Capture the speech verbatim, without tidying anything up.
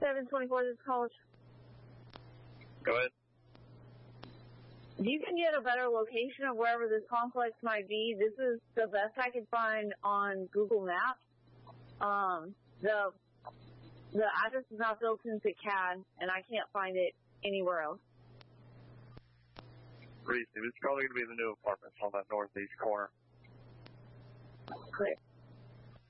seven twenty-four, this is college. Go ahead. If you can get a better location of wherever this complex might be, this is the best I could find on Google Maps. Um, the the address is not built into C A D, and I can't find it anywhere else. Reese, it's probably going to be the new apartments on that northeast corner. Clear.